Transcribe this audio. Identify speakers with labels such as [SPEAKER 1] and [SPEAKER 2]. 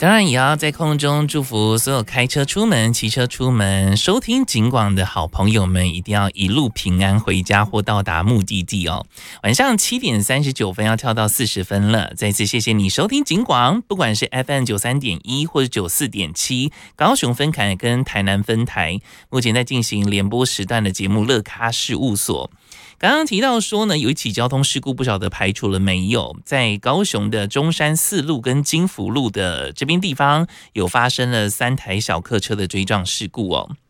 [SPEAKER 1] 当然也要在空中祝福所有开车出门、骑车出门、收听警广的好朋友们，一定要一路平安回家或到达目的地哦。晚上7点39分要跳到40分了，再次谢谢你收听警广，不管是 FM 93.1或者94.7，高雄分台跟台南分台，目前在进行联播时段的节目乐咖事务所。刚刚提到说呢，有一起交通事故，不晓得排除了没有，在高雄的中山4路跟金福路的这边地方，有发生了3台小客车的追撞事故哦。